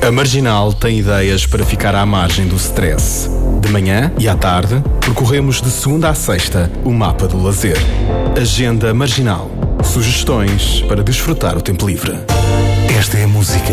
A Marginal tem ideias para ficar à margem do stress. De manhã e à tarde, percorremos de segunda à sexta o mapa do lazer. Agenda Marginal. Sugestões para desfrutar o tempo livre. Esta é a música